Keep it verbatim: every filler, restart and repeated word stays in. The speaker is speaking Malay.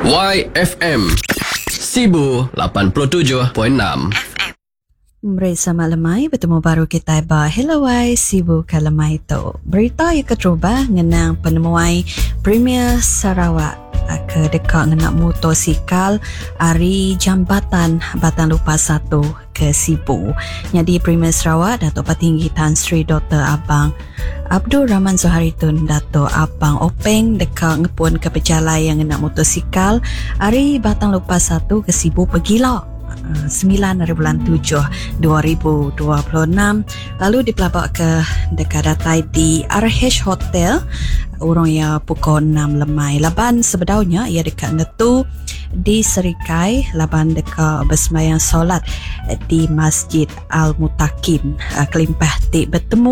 Y F M Sibu lapan puluh tujuh perpuluhan enam. Bersama Lemai, bertemu baru kita ba Helawai Sibu ke Lemai tu. Berita yang keteruba ngenang penemuan Premier Sarawak ke dekat ngenak motosikal ari jambatan Batang Lupa satu ke Sibu. Jadi Premier Sarawak Datuk Petinggi Tan Sri Doktor Abang Abdul Rahman Zoharitun Datuk Abang Openg dekat ngepun ke pejalan yang ngenak motosikal ari Batang Lupa satu ke Sibu pergila sembilan hari bulan tujuh dua ribu dua puluh enam. Lalu dipelabak ke dekat datai di R H Hotel urang ya pukul enam lemai. Laban sebedaunya ia dekat ngetu di Serikai, laban dekat bersembahyang solat di Masjid Al-Mutakin Kelimpah Tik bertemu